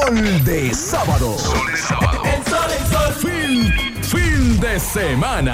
Sol de sábado. El sol. Fin de semana.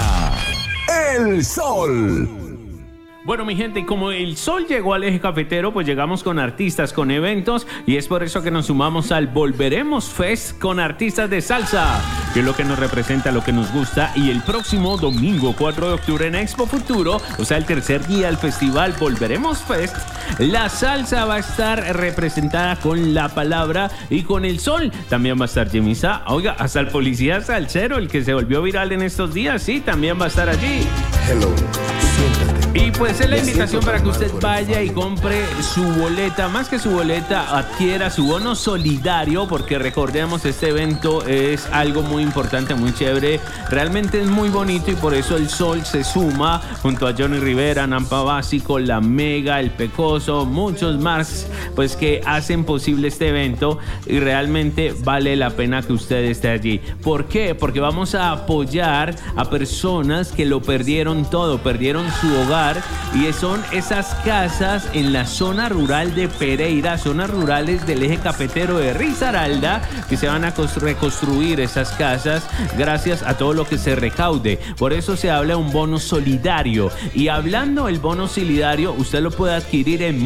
El Sol. Bueno, mi gente, como el sol llegó al eje cafetero, pues llegamos con artistas, con eventos, y es por eso que nos sumamos al Volveremos Fest con artistas de salsa, que es lo que nos representa, lo que nos gusta. Y el próximo domingo 4 de octubre en Expo Futuro, o sea, el tercer día del festival Volveremos Fest, la salsa va a estar representada con la palabra y con el sol. También va a estar Jimmy Sa, oiga, hasta el policía salsero, el que se volvió viral en estos días, sí, también va a estar allí. Hello, siéntate. Y pues es la invitación para que usted vaya y compre su boleta. Más que su boleta, adquiera su bono solidario, porque recordemos, este evento es algo muy importante, muy chévere. Realmente es muy bonito y por eso el Sol se suma junto a Johnny Rivera, Nampa Básico, La Mega, El Pecoso, muchos más, pues que hacen posible este evento, y realmente vale la pena que usted esté allí. ¿Por qué? Porque vamos a apoyar a personas que lo perdieron todo, perdieron su hogar, y son esas casas en la zona rural de Pereira, zonas rurales del eje cafetero de Risaralda, que se van a reconstruir esas casas gracias a todo lo que se recaude. Por eso se habla de un bono solidario. Y hablando del bono solidario, usted lo puede adquirir en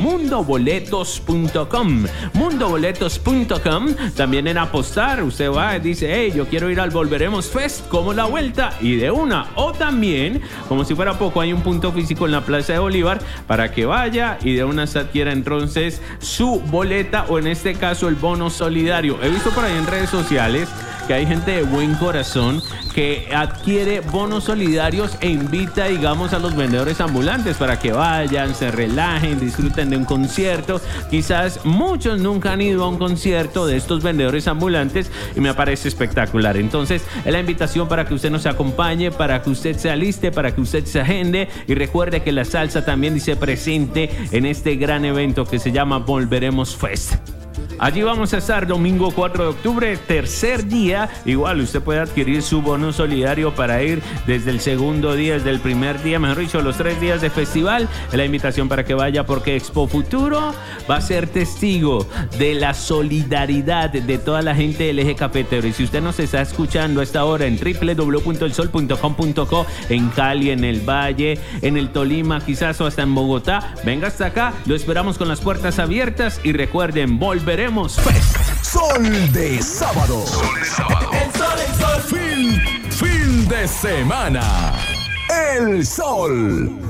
mundoboletos.com. Mundoboletos.com. También en Apostar, usted va y dice, hey, yo quiero ir al Volveremos Fest, como la vuelta, y de una. O también, como si fuera poco, hay un punto físico en la Plaza de Bolívar para que vaya y de una se adquiera entonces su boleta, o en este caso el bono solidario. He visto por ahí en redes sociales que hay gente de buen corazón que adquiere bonos solidarios e invita, digamos, a los vendedores ambulantes para que vayan, se relajen, disfruten de un concierto. Quizás muchos nunca han ido a un concierto de estos vendedores ambulantes y me parece espectacular. Entonces, es la invitación para que usted nos acompañe, para que usted se aliste, para que usted se agende, y recuerde que la salsa también dice presente en este gran evento que se llama Volveremos Fest. Allí vamos a estar domingo 4 de octubre, tercer día. Igual usted puede adquirir su bono solidario para ir desde el segundo día, desde el primer día, mejor dicho, los 3 días de festival. Es la invitación para que vaya, porque Expo Futuro va a ser testigo de la solidaridad de toda la gente del eje cafetero. Y si usted nos está escuchando a esta hora en www.elsol.com.co, en Cali, en el Valle, en el Tolima, quizás, o hasta en Bogotá, venga hasta acá. Lo esperamos con las puertas abiertas, y recuerden, Volveremos Fest. Sol de sábado. El sol. Fin de semana. El Sol.